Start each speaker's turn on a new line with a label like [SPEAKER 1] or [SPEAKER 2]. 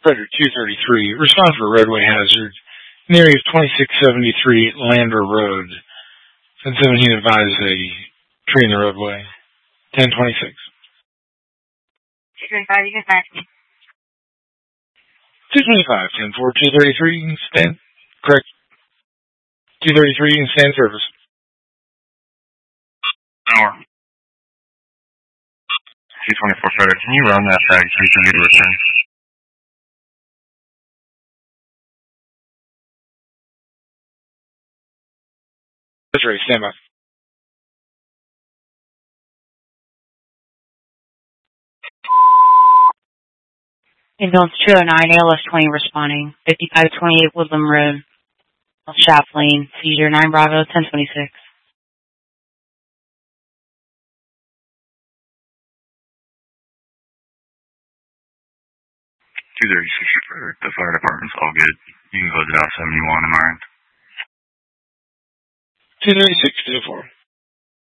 [SPEAKER 1] Frederick 233, respond for roadway hazard. In the area of 2673 Lander Road. 1017 advised a tree in the roadway. 1026.
[SPEAKER 2] 225, you can back me.
[SPEAKER 1] 225, 10-4, 233, you can stand. Correct. 233, you can stand service.
[SPEAKER 3] Hour. 224 Frederick, can you run that tag 330 to return?
[SPEAKER 1] That's right, stand by.
[SPEAKER 2] Ambulance 209, ALS 20 responding. 5528 Woodland Road. Chaplain, Cedar 9 Bravo, 1026.
[SPEAKER 3] 236 Frederick, the fire department's all good. You can close it out 71 on our end.
[SPEAKER 1] 236, 2-4.